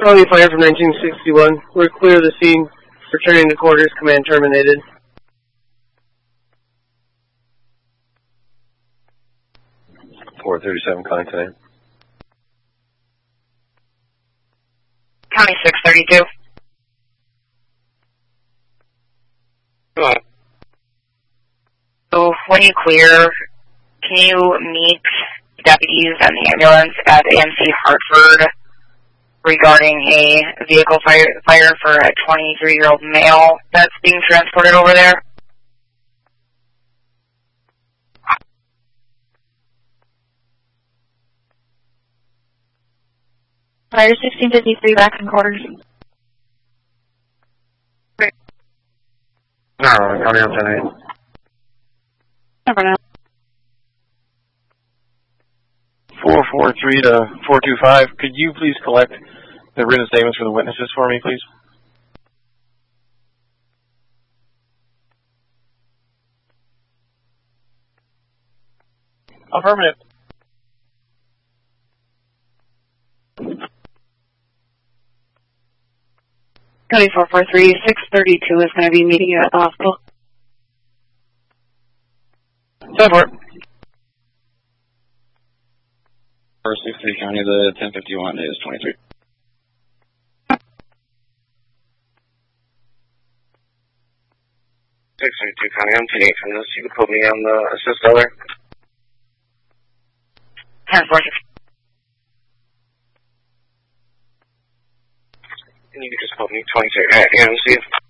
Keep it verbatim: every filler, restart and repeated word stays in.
Early fire from nineteen sixty-one. We're clear of the scene. Returning to quarters. Command terminated. four thirty-seven, contact. County six thirty-two. Go on. So when you clear, can you meet deputies and the ambulance at A M C Hartford regarding a vehicle fire, fire for a twenty-three-year-old male that's being transported over there? Fire sixteen fifty-three back in quarters. No, County on ten eight. Never know. four four three to four two five, could you please collect the written statements for the witnesses for me, please? Affirmative. County four four three, six thirty-two is going to be meeting you at the hospital. Support. First six three County, the ten fifty-one is twenty-three. six thirty-two County, I'm ten eight from this. You can put me on the assist other. ten four six. And you can just put me twenty-two at A M C.